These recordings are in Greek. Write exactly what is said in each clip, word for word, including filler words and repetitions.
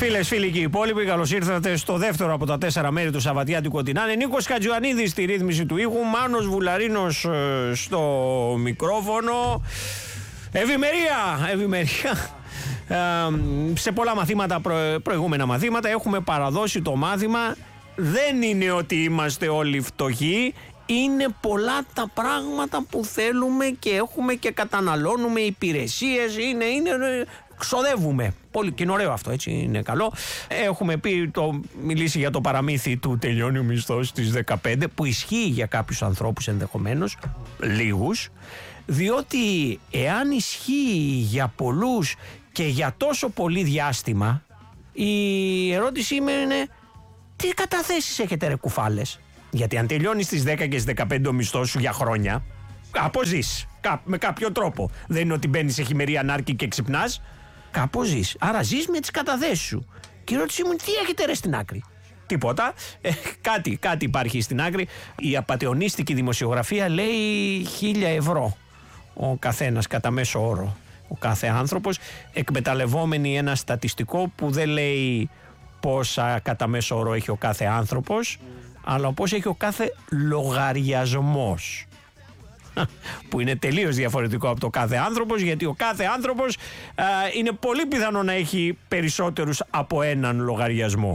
Φίλες, φίλοι και οι υπόλοιποι, καλώς ήρθατε στο δεύτερο από τα τέσσερα μέρη του Σαββατιάτικου Ό,τι να είναι. Νίκος Χατζιωαννίδης στη ρύθμιση του ήχου, Μάνος Βουλαρίνος ε, στο μικρόφωνο. Ευημερία, ευημερία. Ε, σε πολλά μαθήματα, προ, προηγούμενα μαθήματα, έχουμε παραδώσει το μάθημα. Δεν είναι ότι είμαστε όλοι φτωχοί. Είναι πολλά τα πράγματα που θέλουμε και έχουμε και καταναλώνουμε υπηρεσίες. Είναι, είναι, ξοδεύουμε. Πολύ και είναι ωραίο αυτό, έτσι, είναι καλό. Έχουμε πει, το, μιλήσει για το παραμύθι του τελειώνει ο μισθός στις δεκαπέντε, που ισχύει για κάποιους ανθρώπους ενδεχομένως, λίγους, διότι εάν ισχύει για πολλούς και για τόσο πολύ διάστημα, η ερώτηση είναι τι καταθέσεις έχετε ρε κουφάλες? Γιατί αν τελειώνει στις δέκα και στις δεκαπέντε ο μισθός σου για χρόνια, κάπως ζεις. Κά, με κάποιο τρόπο. Δεν είναι ότι μπαίνεις σε χειμερή ανάρκη και ξυπνάς. Κάπως ζεις. Άρα ζεις με τις καταθέσεις σου. Και η ερώτησή μου, τι έχετε ρε στην άκρη? Τίποτα. Ε, κάτι, κάτι υπάρχει στην άκρη. Η απατεωνίστικη δημοσιογραφία λέει χίλια ευρώ ο καθένας κατά μέσο όρο. Ο κάθε άνθρωπος, εκμεταλλευόμενοι ένα στατιστικό που δεν λέει πόσα κατά μέσο όρο έχει ο κάθε άνθρωπος, αλλά πώς έχει ο κάθε λογαριασμός, που είναι τελείως διαφορετικό από το κάθε άνθρωπος, γιατί ο κάθε άνθρωπος α, είναι πολύ πιθανό να έχει περισσότερους από έναν λογαριασμό.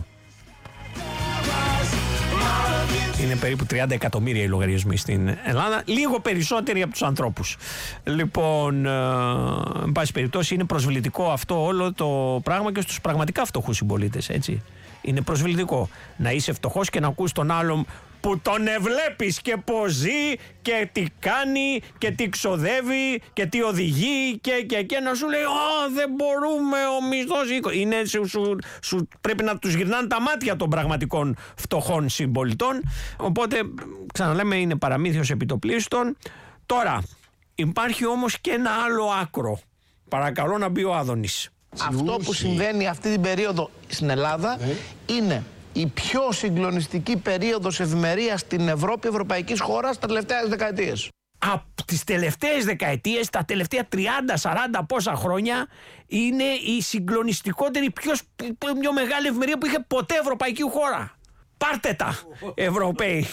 Είναι περίπου τριάντα εκατομμύρια οι λογαριασμοί στην Ελλάδα, λίγο περισσότεροι από τους ανθρώπους. Λοιπόν, ε, εν πάση περιπτώσει, είναι προσβλητικό αυτό όλο το πράγμα και στους πραγματικά φτωχούς συμπολίτες, έτσι. Είναι προσβλητικό να είσαι φτωχός και να ακούς τον άλλον που τον ευλέπεις και πως ζει και τι κάνει και τι ξοδεύει και τι οδηγεί και, και, και να σου λέει «Α, δεν μπορούμε, ο μισθός...» Είναι, σου, σου, σου, πρέπει να τους γυρνάνε τα μάτια των πραγματικών φτωχών συμπολιτών. Οπότε, ξαναλέμε, είναι παραμύθιος επιτοπλίστων. Τώρα, υπάρχει όμως και ένα άλλο άκρο. Παρακαλώ να μπει ο Άδωνης. Αυτό που συμβαίνει αυτή την περίοδο στην Ελλάδα ε. είναι η πιο συγκλονιστική περίοδος ευημερίας στην Ευρώπη, ευρωπαϊκής χώρας, τα τελευταία δεκαετίες. Από τις τελευταίες δεκαετίες, τα τελευταία τριάντα σαράντα πόσα χρόνια, είναι η συγκλονιστικότερη, πιο, πιο μεγάλη ευημερία που είχε ποτέ ευρωπαϊκή χώρα. Πάρτε τα, Ευρωπαίοι.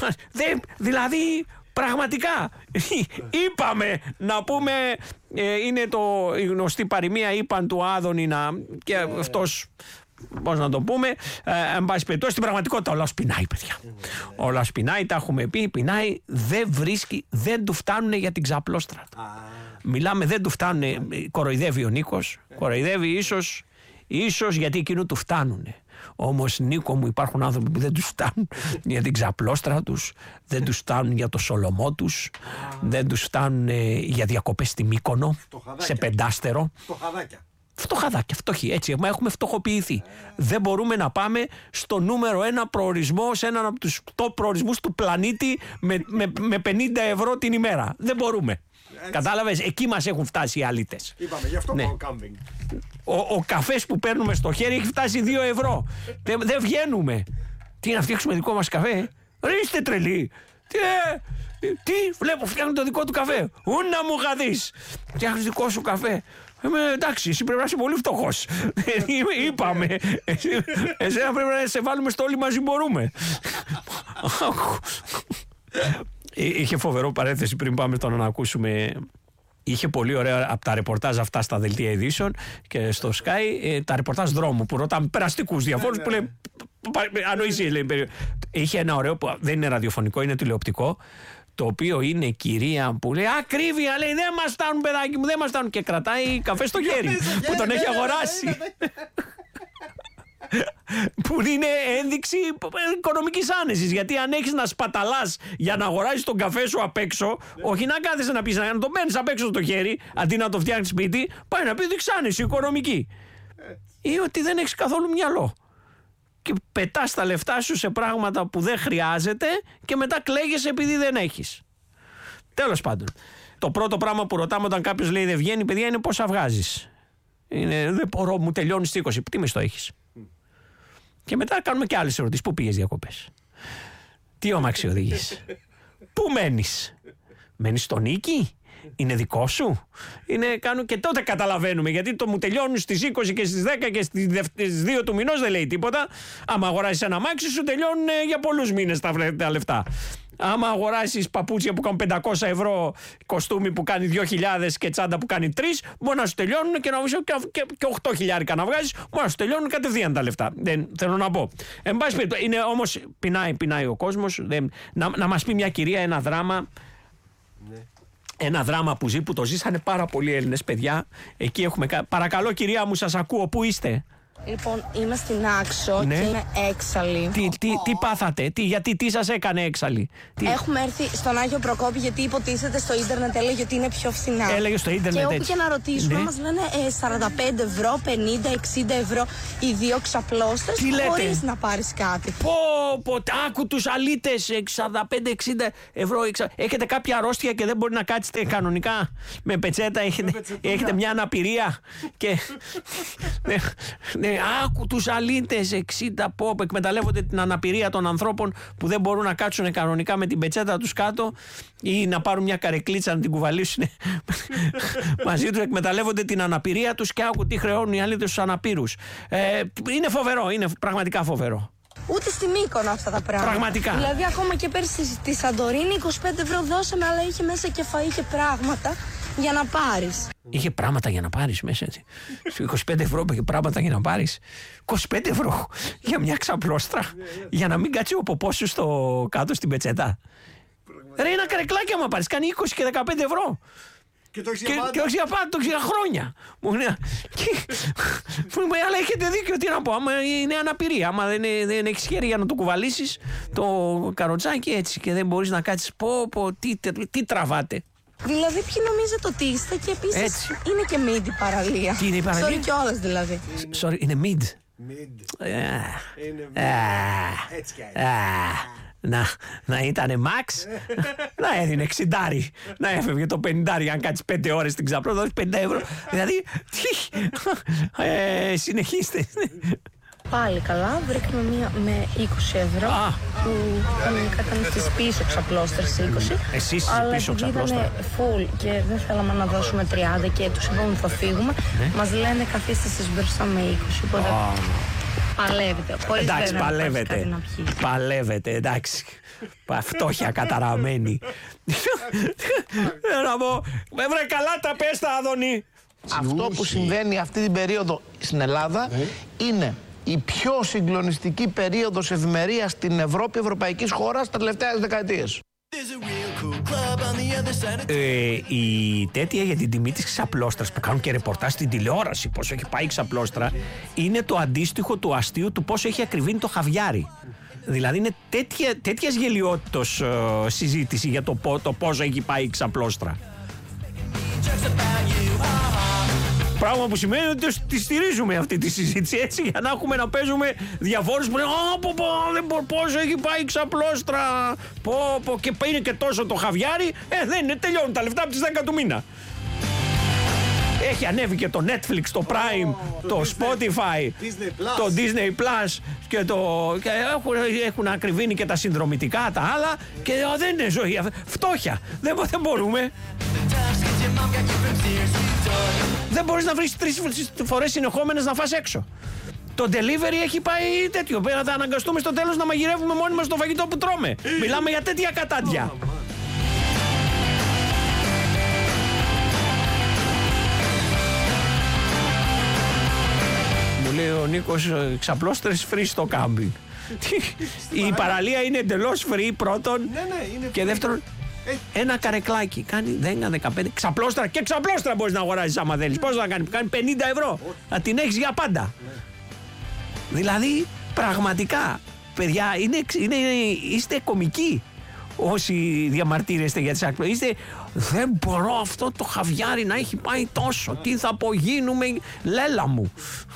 Δηλαδή... Πραγματικά, είπαμε να πούμε, ε, είναι το, η γνωστή παροιμία, είπαν του Άδωνη να, και αυτός, πώς να το πούμε, ε, εν πάση περιπτώσει, στην πραγματικότητα ο λαός πεινάει, παιδιά. Ο λαός πεινάει, τα έχουμε πει, πεινάει, δεν βρίσκει, δεν του φτάνουνε για την ξαπλώστρατα. Μιλάμε, δεν του φτάνουνε, κοροϊδεύει ο Νίκος, κοροϊδεύει ίσως, ίσως γιατί εκείνου του φτάνουνε. Όμως, Νίκο μου, υπάρχουν άνθρωποι που δεν τους φτάνουν για την ξαπλώστρα τους, δεν τους φτάνουν για το Σολομό τους, δεν τους φτάνουν ε, για διακοπές στη Μύκονο, σε πεντάστερο. Φτωχαδάκια. Φτωχαδάκια, φτωχοί, έτσι, μα έχουμε φτωχοποιηθεί. Ε. Δεν μπορούμε να πάμε στο νούμερο ένα προορισμό, σε έναν από τους top προορισμούς του πλανήτη με, με, με πενήντα ευρώ την ημέρα. Δεν μπορούμε. Έτσι. Κατάλαβες, εκεί μας έχουν φτάσει οι αλήτες. Είπαμε, γι' αυτό ναι. Πάω κάμπινγκ. Ο, ο καφές που παίρνουμε στο χέρι έχει φτάσει δύο ευρώ. Δεν δε βγαίνουμε. Τι, να φτιάξουμε δικό μας καφέ? Ρε, είστε τρελοί. Τι, ε, τι, βλέπω φτιάχνει το δικό του καφέ. Ούνα μου γαδείς. Φτιάχνεις δικό σου καφέ. Ε, εντάξει, εσύ πρέπει να είσαι πολύ φτωχός. Είπαμε. Εσένα πρέπει να σε βάλουμε στο όλοι μαζί μπορούμε. Είχε φοβερό παρένθεση πριν πάμε στο να ακούσουμε. Είχε πολύ ωραία από τα ρεπορτάζ αυτά στα δελτία ειδήσεων και στο Sky, τα ρεπορτάζ δρόμου που ρωτάμε περαστικούς διαφόρους που λέει ανοησίες, λέει. Είχε ένα ωραίο που δεν είναι ραδιοφωνικό, είναι τηλεοπτικό, το οποίο είναι κυρία που λέει ακρίβεια, λέει δεν μας φτάνουν παιδάκι μου, δεν μας φτάνουν, και κρατάει καφέ στο χέρι που τον έχει αγοράσει. Που είναι ένδειξη οικονομικής άνεσης. Γιατί αν έχεις να σπαταλάς για να αγοράσεις τον καφέ σου απ' έξω, όχι να κάθεσαι να πεις, να το παίρνεις απ' έξω στο χέρι, αντί να το φτιάχνεις σπίτι, πάει να πει δείξει άνεση οικονομική. Ή ότι δεν έχεις καθόλου μυαλό. Και πετάς τα λεφτά σου σε πράγματα που δεν χρειάζεται και μετά κλαίγεσαι επειδή δεν έχεις. Τέλος πάντων. Το πρώτο πράγμα που ρωτάμε όταν κάποιος λέει δεν βγαίνει, παιδιά, είναι πόσα βγάζεις. Είναι, δεν μπορώ, μου τελειώνει στις είκοσι. Τι μισθό έχεις? Και μετά κάνουμε και άλλες ερωτήσεις. Πού πήγες διακοπές? Τι αμάξι οδηγείς? Πού μένεις? Μένεις στο Νίκη? είναι δικό σου. Είναι, κάνουν, και τότε καταλαβαίνουμε, γιατί το μου τελειώνουν στις είκοσι και στις δέκα και στις δύο του μηνός δεν λέει τίποτα. Άμα αγοράσεις ένα αμάξι σου τελειώνουν για πολλούς μήνες τα, τα λεφτά. Άμα αγοράσεις παπούτσια που κάνουν πεντακόσια ευρώ, κοστούμι που κάνει δύο χιλιάδες και τσάντα που κάνει τρεις, μπορεί να σου τελειώνουν και, νομίζω, και, και, και οκτώ χιλιάρικα να βγάζεις, μπορεί να σου τελειώνουν κατευθείαν τα λεφτά. Δεν θέλω να πω. Εν πάση περιπτώσει, είναι όμως πεινάει, πεινάει ο κόσμος. Δεν, να, να μας πει μια κυρία ένα δράμα. Ναι. Ένα δράμα που ζει, που το ζήσανε πάρα πολλοί Έλληνες παιδιά. Εκεί έχουμε. Παρακαλώ, κυρία μου, σας ακούω. Πού είστε? Λοιπόν, είμαι στην Άξο, ναι, και είμαι έξαλλη. Τι, τι, τι πάθατε, τι, γιατί, τι σας έκανε έξαλλη? Τι... Έχουμε έρθει στον Άγιο Προκόπη, γιατί υποτίθεται στο ίντερνετ έλεγε ότι είναι πιο φθηνά. Έλεγε στο ίντερνετ και όπου έτσι. Και να ρωτήσουμε, ναι, μας λένε ε, σαράντα πέντε ευρώ, πενήντα, εξήντα ευρώ οι δύο ξαπλώστρες, χωρίς να πάρεις κάτι. Πω, πω, άκου τους αλήτες, σαράντα πέντε εξήντα ευρώ. Έχετε κάποια αρρώστια και δεν μπορεί να κάτσετε κανονικά με πετσέτα, έχετε, έχετε μια αναπηρία και... ναι, ναι, άκου τους αλήτες, εξήντα πόπ, εκμεταλλεύονται την αναπηρία των ανθρώπων που δεν μπορούν να κάτσουν κανονικά με την πετσέτα τους κάτω ή να πάρουν μια καρεκλίτσα να την κουβαλήσουν μαζί τους, εκμεταλλεύονται την αναπηρία τους και άκου τι χρεώνουν οι αλήτες στους αναπήρους. Ε, είναι φοβερό, είναι πραγματικά φοβερό. Ούτε στη Μύκονο αυτά τα πράγματα. Πραγματικά. Δηλαδή, ακόμα και πέρσι στη Σαντορίνη είκοσι πέντε ευρώ δώσαμε, αλλά είχε μέσα και φαΐ και πράγματα για να πάρεις. Είχε πράγματα για να πάρεις μέσα, έτσι. είκοσι πέντε ευρώ είχε πράγματα για να πάρεις. είκοσι πέντε ευρώ για μια ξαπλώστρα. Για να μην κάτσει ο ποπός σου στο κάτω στην πετσέτα. Ρε, ένα καρεκλάκι άμα πάρεις, κάνει είκοσι και δεκαπέντε ευρώ. Και το και, και όχι για πάντα, το για χρόνια. Αλλά έχετε δίκιο, τι να πω. Άμα είναι αναπηρία, άμα δεν, δεν έχεις χέρι για να το κουβαλήσεις το καροτσάκι έτσι και δεν μπορείς να κάτσεις, πω, πω, τι, τι τραβάτε. Δηλαδή, ποιοι νομίζετε ότι είστε, και επίσης είναι και mid η παραλία. Τι είναι η παραλία? Sorry κιόλας δηλαδή. Sorry, είναι mid. Mid. Έτσι κι Να, να ήτανε Max, να έδινε εξήντα, να έφευγε το πενήντα αν κάτσει πέντε ώρες στην ξαπλώ, δώσει πενήντα ευρώ. Δηλαδή, ε, συνεχίστε. Πάλι καλά, βρήκαμε μία με είκοσι ευρώ, Α. που κανονικά ήταν στις πίσω ξαπλώστρες είκοσι. Εσείς στις πίσω ξαπλώστρες. Αλλά επειδή ήταν full και δεν θέλαμε να δώσουμε τριάντα και τους είπαμε θα φύγουμε, ναι, μας λένε καθίστε στις μπροστά με είκοσι, οπότε... Oh. Παλεύετε. Εντάξει, παλεύετε. Παλεύετε, εντάξει. Φτώχεια καταραμένη. Να πω, βρε καλά τα πες τα, Άδωνη. Αυτό που συμβαίνει αυτή την περίοδο στην Ελλάδα είναι η πιο συγκλονιστική περίοδος ευημερίας στην Ευρώπη, ευρωπαϊκής χώρας, τα τελευταία δεκαετίες. Ε, η τέτοια για την τιμή της ξαπλώστρας που κάνουν και ρεπορτάζ στην τηλεόραση, πόσο έχει πάει η ξαπλώστρα, είναι το αντίστοιχο του αστείου του πόσο έχει ακριβήνει το χαβιάρι. Δηλαδή είναι τέτοια, τέτοιας γελιότητος ε, συζήτηση για το, το πόσο έχει πάει η ξαπλώστρα. Πράγμα που σημαίνει ότι τη στηρίζουμε αυτή τη συζήτηση, έτσι, για να έχουμε να παίζουμε διαφόρους που λένε «Α, πω, πω, δεν πω, πόσο έχει πάει η ξαπλώστρα, πω, πω, και είναι και τόσο το χαβιάρι». Ε, δεν είναι, τελειώνουν τα λεφτά από τις δέκα του μήνα. Έχει ανέβει και το Netflix, το Prime, oh, το, το Spotify, Disney το Disney Plus και το... Και έχουν, έχουν ακριβήνει και τα συνδρομητικά, τα άλλα, και ο, δεν είναι ζωή, φτώχεια. Δεν, δεν μπορούμε. Δεν μπορείς να βρεις τρεις φορές συνεχόμενες να φας έξω. Το delivery έχει πάει τέτοιο. Πέρα θα αναγκαστούμε στο τέλος να μαγειρεύουμε μόνοι μας το φαγητό που τρώμε. Μιλάμε για τέτοια κατάντια. Μου λέει ο Νίκος, ξαπλώστρες free στο κάμπινγκ. Η παραλία είναι εντελώς free πρώτον, και δεύτερον ένα καρεκλάκι κάνει δέκα δεκαπέντε ξαπλώστρα, και ξαπλώστρα μπορείς να αγοράσεις άμα θέλεις. Πώς θα κάνει, κάνει πενήντα ευρώ, να την έχεις για πάντα. Δηλαδή πραγματικά παιδιά είναι, είναι, είστε κομικοί όσοι διαμαρτύρεστε για τις άκρες. Είστε, δεν μπορώ αυτό το χαβιάρι να έχει πάει τόσο, τι θα απογίνουμε, λέλα μου.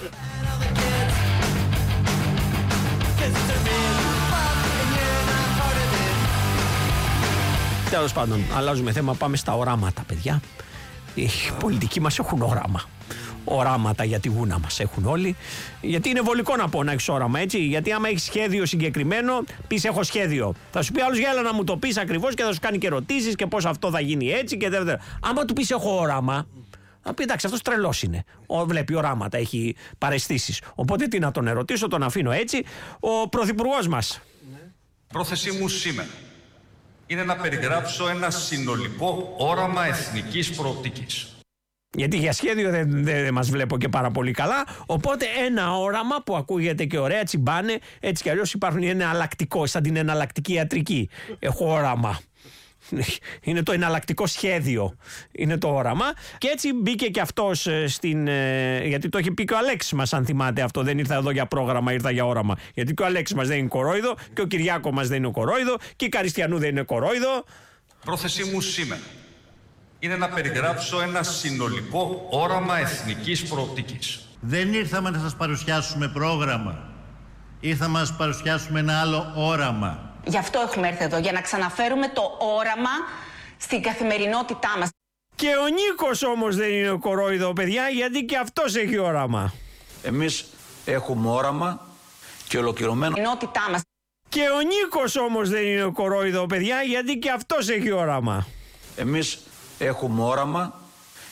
Τέλος πάντων, αλλάζουμε θέμα, πάμε στα οράματα, παιδιά. Οι πολιτικοί μας έχουν όραμα. οράματα για τη γούνα μας έχουν όλοι. Γιατί είναι βολικό να πω να έχεις όραμα, έτσι. Γιατί άμα έχεις σχέδιο συγκεκριμένο, πεις έχω σχέδιο. Θα σου πει άλλος για έλα να μου το πεις ακριβώς και θα σου κάνει και ερωτήσεις και πώς αυτό θα γίνει έτσι και δεν. Άμα του πεις έχω όραμα, θα πει εντάξει, αυτός τρελός είναι. Ο, βλέπει οράματα, έχει παραισθήσεις. Οπότε τι να τον ερωτήσω, τον αφήνω έτσι. Ο πρωθυπουργός μας. Πρόθεσή μου σήμερα είναι να περιγράψω ένα συνολικό όραμα εθνικής προοπτικής. Γιατί για σχέδιο δεν, δεν, δεν μας βλέπω και πάρα πολύ καλά. Οπότε ένα όραμα που ακούγεται και ωραία, τσιμπάνε, έτσι κι αλλιώς υπάρχουν, είναι εναλλακτικό, σαν την εναλλακτική ιατρική. Έχω όραμα. Είναι το εναλλακτικό σχέδιο. Είναι το όραμα. Και έτσι μπήκε και αυτός στην. Γιατί το έχει πει και ο Αλέξης μας, αν θυμάται αυτό. Δεν ήρθα εδώ για πρόγραμμα, ήρθα για όραμα. Γιατί και ο Αλέξης μας δεν είναι κορόιδο, και ο Κυριάκο μας δεν είναι κορόιδο, και η Καριστιανού δεν είναι κορόιδο. Πρόθεσή μου σήμερα είναι να περιγράψω ένα συνολικό όραμα εθνικής προοπτικής. Δεν ήρθαμε να σας παρουσιάσουμε πρόγραμμα. Ήρθαμε να σας παρουσιάσουμε ένα άλλο όραμα. Γι' αυτό έχουμε έρθει εδώ, για να ξαναφέρουμε το όραμα στην καθημερινότητά μας. Και ο Νίκος όμως δεν είναι κορόιδο, παιδιά, γιατί και αυτός έχει όραμα. Εμείς έχουμε όραμα και ολοκληρωμένο. Μας. Και ο Νίκος όμως δεν είναι κορόιδο, παιδιά, γιατί και αυτός έχει όραμα. Εμείς έχουμε όραμα